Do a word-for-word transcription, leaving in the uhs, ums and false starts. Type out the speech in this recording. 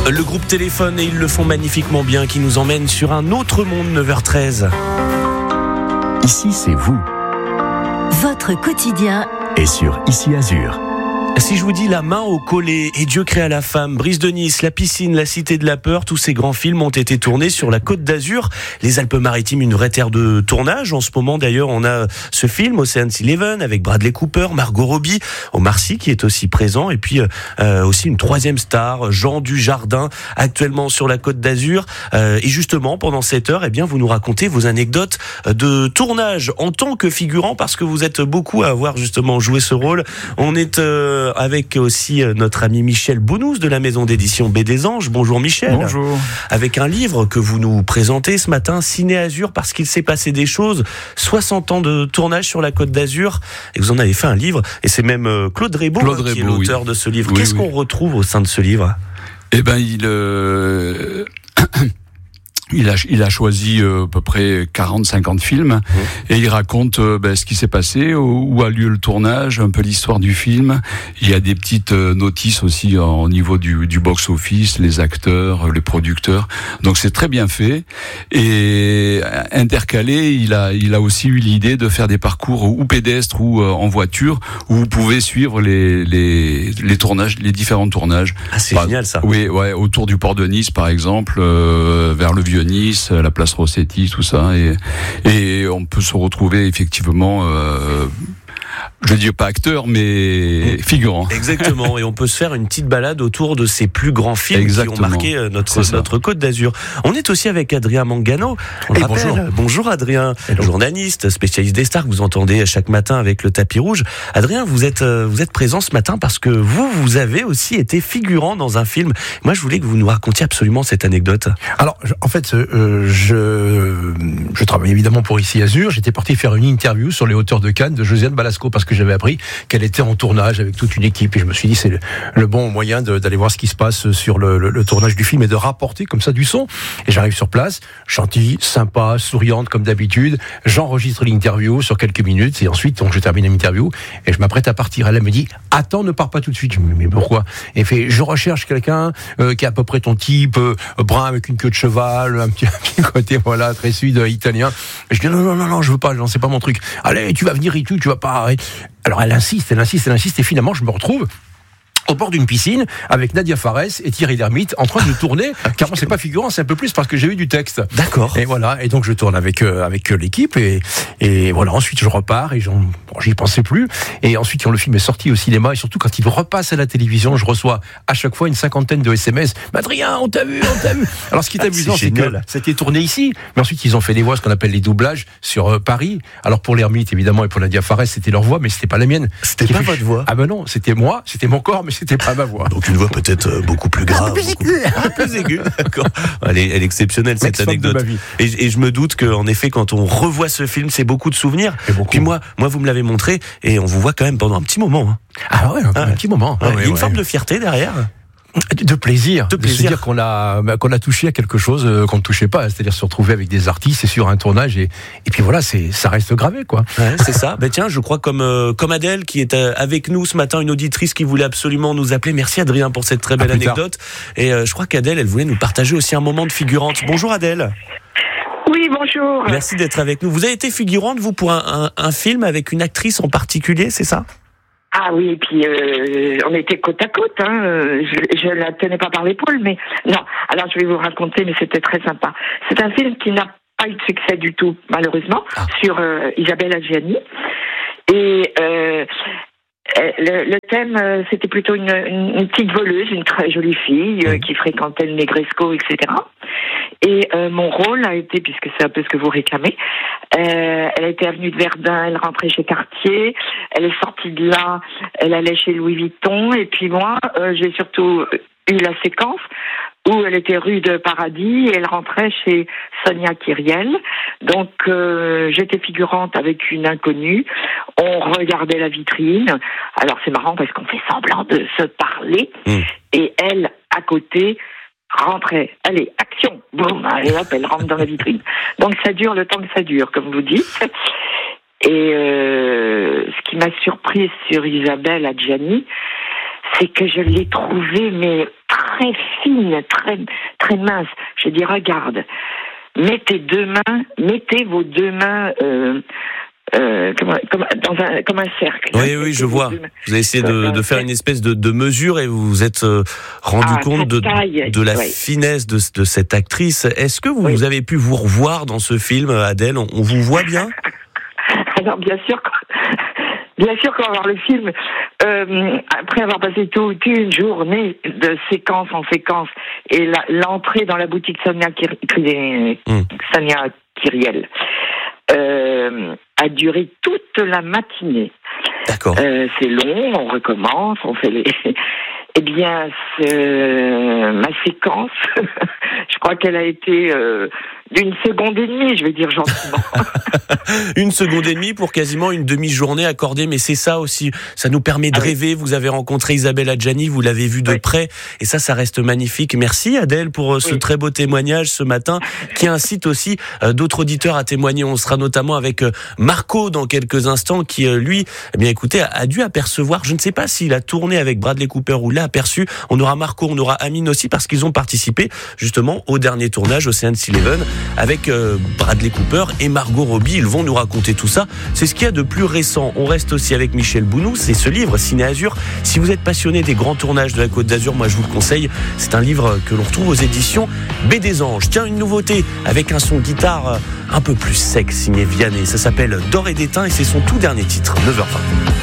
Le groupe Téléphone, et ils le font magnifiquement bien, qui nous emmène sur un autre monde, neuf heures treize. Ici, c'est vous. Votre quotidien Et sur Ici Azur. Si je vous dis La main au collet et Dieu créa la femme, Brise de Nice, La piscine, La cité de la peur, tous ces grands films ont été tournés sur la Côte d'Azur. Les Alpes-Maritimes, une vraie terre de tournage. En ce moment, d'ailleurs, on a ce film, Ocean's Eleven, avec Bradley Cooper, Margot Robbie, Omar Sy qui est aussi présent, et puis euh, aussi une troisième star, Jean Dujardin, actuellement sur la Côte d'Azur. Euh, et justement, pendant cette heure, eh bien, vous nous racontez vos anecdotes de tournage en tant que figurant, parce que vous êtes beaucoup à avoir justement joué ce rôle. On est euh, avec aussi notre ami Michel Bounous de la maison d'édition Baie des Anges. Bonjour Michel. Bonjour. Avec un livre que vous nous présentez ce matin, Ciné Azur, parce qu'il s'est passé des choses. soixante ans de tournage sur la Côte d'Azur, et vous en avez fait un livre, et c'est même Claude Rébaud, Claude hein, qui Rébaud, est l'auteur oui. de ce livre. Oui, Qu'est-ce oui. qu'on retrouve au sein de ce livre ? Eh ben, il euh... Il a, il a choisi euh, à peu près quarante cinquante films, mmh. et il raconte euh, ben, ce qui s'est passé, où, où a lieu le tournage, un peu l'histoire du film. Il y a des petites euh, notices aussi en, au niveau du, du box-office, les acteurs, les producteurs. Donc c'est très bien fait. Et intercalé, il a, il a aussi eu l'idée de faire des parcours ou pédestres ou euh, en voiture, où vous pouvez suivre les, les, les tournages, les différents tournages. Ah, c'est Par, génial ça. Oui, ouais, autour du port de Nice par exemple, euh, vers le vieux Nice, la place Rossetti, tout ça, et, et on peut se retrouver effectivement, euh, je dis pas acteur, mais figurant. Exactement, et on peut se faire une petite balade autour de ces plus grands films Exactement. qui ont marqué notre, notre Côte d'Azur. On est aussi avec Adrien Mangano. On Et le rappelle. bonjour. Bonjour Adrien, Hello. journaliste, spécialiste des stars que vous entendez chaque matin avec le tapis rouge. Adrien, vous êtes, vous êtes présent ce matin parce que vous, vous avez aussi été figurant dans un film. Moi, je voulais que vous nous racontiez absolument cette anecdote. Alors, je- en fait, euh, je, je travaille évidemment pour Ici Azur. J'étais parti faire une interview sur les hauteurs de Cannes de Josiane Balasco parce que j'avais appris qu'elle était en tournage avec toute une équipe. Et je me suis dit, c'est le, le bon moyen de- d'aller voir ce qui se passe sur le, le- le tournage du film et de rapporter comme ça du son. Et j'arrive sur place, gentille, sympa, souriante comme d'habitude. J'enregistre l'interview sur quelques minutes et ensuite, donc, je termine l'interview et je m'apprête à partir. Elle me dit, attends, ne pars pas tout de suite. Je me dis, mais pourquoi? Et elle fait, je recherche quelqu'un euh, qui est à peu près ton type, euh, brun avec une queue de cheval, un petit, un petit côté, voilà, très sud euh, italien. Et je dis, non, non, non, non, je veux pas, non, c'est pas mon truc. Allez, tu vas venir et tout, tu vas pas. Alors elle insiste, elle insiste, elle insiste, et finalement, je me retrouve au bord d'une piscine avec Nadia Fares et Thierry Lhermitte en train de tourner, car moi c'est pas figurant, c'est un peu plus parce que j'ai eu du texte. D'accord. Et voilà, et donc je tourne avec euh, avec euh, l'équipe et et voilà, ensuite je repars et j'en bon, j'y pensais plus, et ensuite quand le film est sorti au cinéma et surtout quand il repasse à la télévision, je reçois à chaque fois une cinquantaine de S M S. Adrien, on t'a vu, on t'a vu. Alors ce qui est Ah, amusant, c'est c'est que génial. c'était tourné ici, mais ensuite ils ont fait des voix, ce qu'on appelle les doublages sur euh, Paris. Alors pour Lhermitte évidemment et pour Nadia Fares, c'était leur voix, mais c'était pas la mienne. C'était Qui pas fait- votre voix. Ah ben non, c'était moi, c'était mon corps, mais c'était pas ma voix. Donc une voix peut-être euh, beaucoup plus grave. Beaucoup un peu plus aiguë. D'accord. Elle est, elle est exceptionnelle cette L'ex-femme de anecdote. ma vie. Et, et je me doute qu'en effet, quand on revoit ce film, c'est beaucoup de souvenirs. Et beaucoup. Puis moi, moi, vous me l'avez montré et on vous voit quand même pendant un petit moment. Hein. Ah ouais, un, Ah un ouais. petit moment. Ouais, Ah il y a ouais, une ouais. forme de fierté derrière. De, de plaisir, De de, plaisir. se dire qu'on a bah, qu'on a touché à quelque chose euh, qu'on ne touchait pas, c'est-à-dire se retrouver avec des artistes, c'est sur un tournage et et puis voilà, c'est ça reste gravé quoi. Ouais, c'est ça. Ben tiens, je crois comme euh, comme Adèle qui est euh, avec nous ce matin, une auditrice qui voulait absolument nous appeler. Merci Adrien pour cette très belle plus tard. anecdote. Et euh, je crois qu'Adèle, elle voulait nous partager aussi un moment de figurante. Bonjour Adèle. Oui, bonjour. Merci d'être avec nous. Vous avez été figurante vous pour un, un, un film avec une actrice en particulier, c'est ça? Ah oui, et puis euh, on était côte à côte. Hein. euh, Je, je la tenais pas par l'épaule, mais non. Alors je vais vous raconter, mais c'était très sympa. C'est un film qui n'a pas eu de succès du tout, malheureusement, Ah. sur euh, Isabelle Adjani. Et euh, le, le thème, euh, c'était plutôt une, une, une petite voleuse, une très jolie fille euh, qui fréquentait le Negresco, et cetera. Et euh, mon rôle a été, puisque c'est un peu ce que vous réclamez, euh, elle était avenue de Verdun, elle rentrait chez Cartier, elle est sortie de là, elle allait chez Louis Vuitton, et puis moi, euh, j'ai surtout eu la séquence où elle était rue de Paradis et elle rentrait chez Sonia Kyriel. Donc euh, j'étais figurante avec une inconnue, on regardait la vitrine, alors c'est marrant parce qu'on fait semblant de se parler, Mmh. et elle, à côté, rentrait, allez, action, boum, allez hop, elle rentre dans la vitrine. Donc ça dure le temps que ça dure, comme vous dites. Et euh, ce qui m'a surprise sur Isabelle Adjani, c'est que je l'ai trouvée, mais très fine, très très mince. Je dis regarde, mets tes deux mains, mettez vos deux mains. Euh, Euh, comme, un, comme, dans un, comme un cercle. Oui, hein, oui, je vois. Vous avez essayé de, de faire une espèce de, de mesure et vous vous êtes euh, rendu ah, compte de, de la oui. finesse de, de cette actrice. Est-ce que vous, oui. vous avez pu vous revoir dans ce film, Adèle? on, on vous voit bien? Alors, bien sûr, bien sûr qu'on va voir le film. Euh, après avoir passé toute une journée de séquence en séquence et la, l'entrée dans la boutique Sonia, Kir- hum. Sonia Kyriel. Euh, a duré toute la matinée. D'accord. Euh, c'est long, on recommence, on fait les. Eh bien, c'est... ma séquence, je crois qu'elle a été euh, d'une seconde et demie, je vais dire gentiment. Une seconde et demie pour quasiment une demi-journée accordée, mais c'est ça aussi, ça nous permet de ah rêver. Oui. Vous avez rencontré Isabelle Adjani, vous l'avez vue de oui. près, et ça, ça reste magnifique. Merci Adèle pour ce oui. très beau témoignage ce matin, qui incite aussi euh, d'autres auditeurs à témoigner. On sera notamment avec euh, Marco dans quelques instants, qui euh, lui, eh bien écoutez, a, a dû apercevoir, je ne sais pas s'il a tourné avec Bradley Cooper ou l'a aperçu. On aura Marco, on aura Amine aussi, parce qu'ils ont participé justement au dernier tournage Ocean's Eleven avec euh, Bradley Cooper et Margot Robbie. Ils vont nous raconter tout ça. C'est ce qu'il y a de plus récent. On reste aussi avec Michel Bounou. C'est ce livre Ciné Azur. Si vous êtes passionné des grands tournages de la Côte d'Azur, moi je vous le conseille. C'est un livre que l'on retrouve aux éditions B des Anges. Tiens, une nouveauté avec un son guitare un peu plus sec signé Vianney. Ça s'appelle D'or et d'étain et c'est son tout dernier titre, neuf heures vingt.